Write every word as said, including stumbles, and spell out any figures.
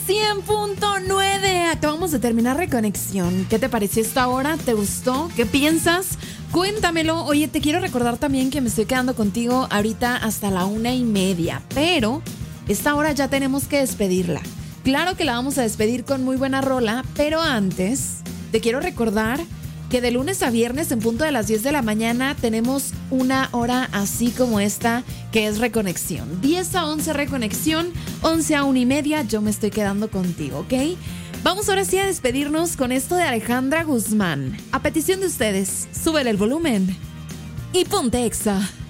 cien punto nueve. Acabamos de terminar Reconexión. ¿Qué te pareció esta hora? ¿Te gustó? ¿Qué piensas? Cuéntamelo. Oye, te quiero recordar también que me estoy quedando contigo ahorita hasta la una y media, pero esta hora ya tenemos que despedirla. Claro que la vamos a despedir con muy buena rola, pero antes te quiero recordar que de lunes a viernes en punto de las diez de la mañana tenemos una hora así como esta, que es Reconexión. diez a once Reconexión, once a una y media, yo me estoy quedando contigo, ¿ok? Vamos ahora sí a despedirnos con esto de Alejandra Guzmán. A petición de ustedes, súbele el volumen y ponte Exa.